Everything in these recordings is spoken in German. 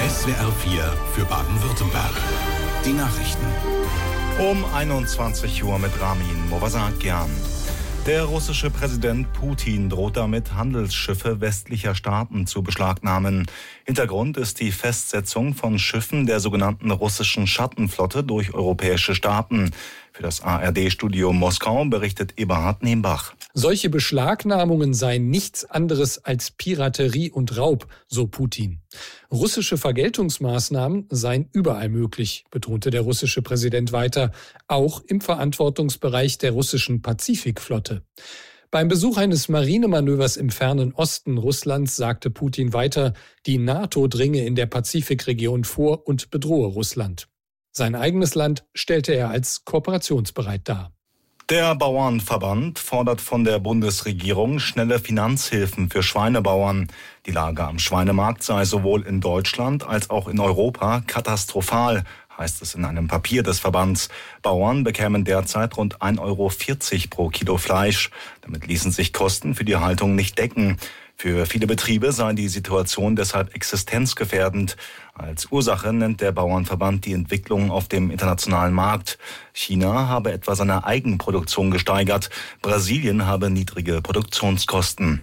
SWR 4 für Baden-Württemberg. Die Nachrichten. Um 21 Uhr mit Ramin Movasakian. Der russische Präsident Putin droht damit, Handelsschiffe westlicher Staaten zu beschlagnahmen. Hintergrund ist die Festsetzung von Schiffen der sogenannten russischen Schattenflotte durch europäische Staaten. Für das ARD-Studio Moskau berichtet Eberhard Nembach. Solche Beschlagnahmungen seien nichts anderes als Piraterie und Raub, so Putin. Russische Vergeltungsmaßnahmen seien überall möglich, betonte der russische Präsident weiter, auch im Verantwortungsbereich der russischen Pazifikflotte. Beim Besuch eines Marinemanövers im fernen Osten Russlands sagte Putin weiter, die NATO dringe in der Pazifikregion vor und bedrohe Russland. Sein eigenes Land stellte er als kooperationsbereit dar. Der Bauernverband fordert von der Bundesregierung schnelle Finanzhilfen für Schweinebauern. Die Lage am Schweinemarkt sei sowohl in Deutschland als auch in Europa katastrophal, heißt es in einem Papier des Verbands. Bauern bekämen derzeit rund 1,40 € pro Kilo Fleisch. Damit ließen sich Kosten für die Haltung nicht decken. Für viele Betriebe sei die Situation deshalb existenzgefährdend. Als Ursache nennt der Bauernverband die Entwicklung auf dem internationalen Markt. China habe etwa seine Eigenproduktion gesteigert. Brasilien habe niedrige Produktionskosten.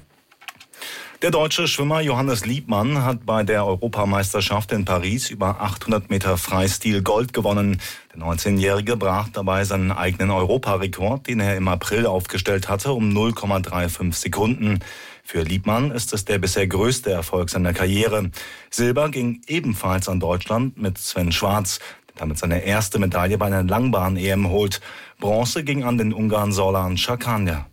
Der deutsche Schwimmer Johannes Liebmann hat bei der Europameisterschaft in Paris über 800 Meter Freistil Gold gewonnen. Der 19-Jährige brach dabei seinen eigenen Europarekord, den er im April aufgestellt hatte, um 0,35 Sekunden. Für Liebmann ist es der bisher größte Erfolg seiner Karriere. Silber ging ebenfalls an Deutschland mit Sven Schwarz, der damit seine erste Medaille bei einer Langbahn-EM holt. Bronze ging an den Ungarn Zorlan Csakanya.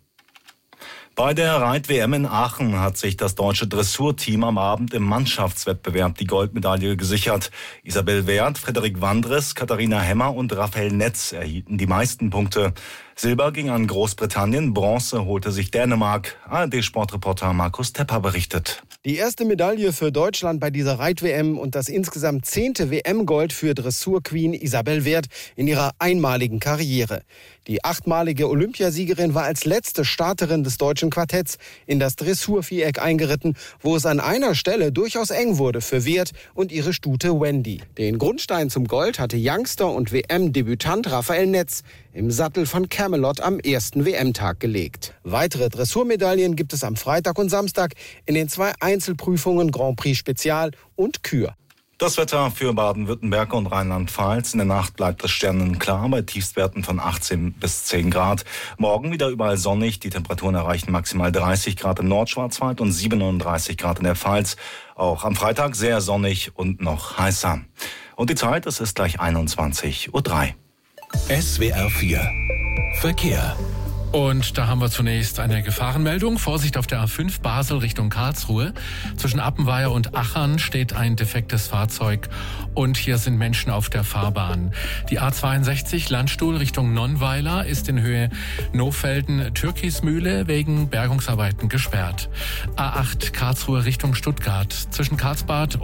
Bei der Reit-WM in Aachen hat sich das deutsche Dressurteam am Abend im Mannschaftswettbewerb die Goldmedaille gesichert. Isabel Wert, Frederik Wandres, Katharina Hemmer und Raphael Netz erhielten die meisten Punkte. Silber ging an Großbritannien, Bronze holte sich Dänemark. ARD-Sportreporter Markus Tepper berichtet. Die erste Medaille für Deutschland bei dieser Reit-WM und das insgesamt 10. WM-Gold für Dressur-Queen Isabel Wert in ihrer einmaligen Karriere. Die 8-malige Olympiasiegerin war als letzte Starterin des deutschen Quartetts in das Dressurviereck eingeritten, wo es an einer Stelle durchaus eng wurde für Wert und ihre Stute Wendy. Den Grundstein zum Gold hatte Youngster und WM-Debütant Raphael Netz im Sattel von Camelot am ersten WM-Tag gelegt. Weitere Dressurmedaillen gibt es am Freitag und Samstag in den 2 Einzelprüfungen Grand Prix Spezial und Kür. Das Wetter für Baden-Württemberg und Rheinland-Pfalz. In der Nacht bleibt es sternenklar bei Tiefstwerten von 18 bis 10 Grad. Morgen wieder überall sonnig. Die Temperaturen erreichen maximal 30 Grad im Nordschwarzwald und 37 Grad in der Pfalz. Auch am Freitag sehr sonnig und noch heißer. Und die Zeit, es ist gleich 21:03 Uhr. SWR 4 Verkehr. Und da haben wir zunächst eine Gefahrenmeldung. Vorsicht auf der A5 Basel Richtung Karlsruhe. Zwischen Appenweier und Achern steht ein defektes Fahrzeug und hier sind Menschen auf der Fahrbahn. Die A62 Landstuhl Richtung Nonnweiler ist in Höhe Nohfelden-Türkismühle wegen Bergungsarbeiten gesperrt. A8 Karlsruhe Richtung Stuttgart. Zwischen Karlsbad